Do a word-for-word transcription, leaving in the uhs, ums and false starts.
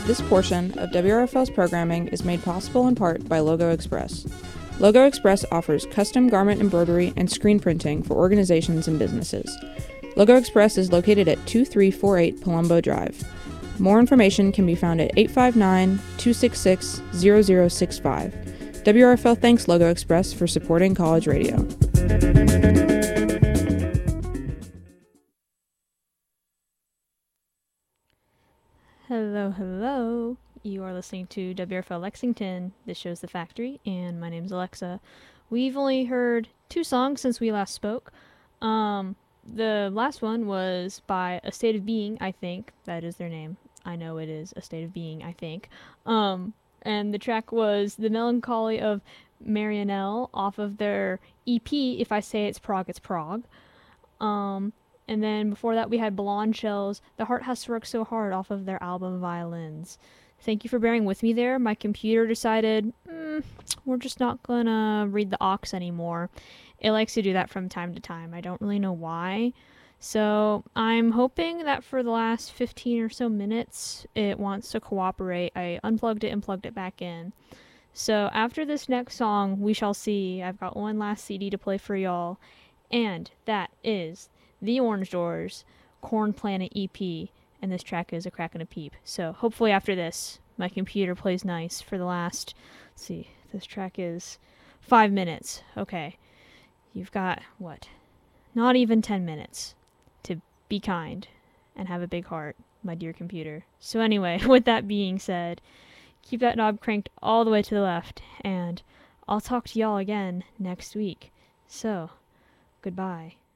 This portion of W R F L's programming is made possible in part by Logo Express. Logo Express offers custom garment embroidery and screen printing for organizations and businesses. Logo Express is located at two three four eight Palumbo Drive. More information can be found at eight five nine, two six six, zero zero six five. W R F L thanks Logo Express for supporting college radio. Hello, hello. You are listening to W R F L Lexington. This show's The Factory, and my name's Alexa. We've only heard two songs since we last spoke. Um, the last one was by A State of Being, I think. That is their name. I know it is A State of Being, I think. Um, and the track was The Melancholy of Marianelle off of their E P, If I Say It's Prague, It's Prague. Um... And then before that, we had Blonde Shells, The Heart Has to Work So Hard off of their album Violins. Thank you for bearing with me there. My computer decided, mm, we're just not gonna read the aux anymore. It likes to do that from time to time. I don't really know why. So I'm hoping that for the last fifteen or so minutes, it wants to cooperate. I unplugged it and plugged it back in. So after this next song, we shall see. I've got one last C D to play for y'all. And that is The Orange Doors, Corn Planet E P, and this track is A Crack and a Peep. So hopefully after this, my computer plays nice for the last, let's see, this track is five minutes. Okay, you've got, what, not even ten minutes to be kind and have a big heart, my dear computer. So anyway, with that being said, keep that knob cranked all the way to the left, and I'll talk to y'all again next week. So, goodbye.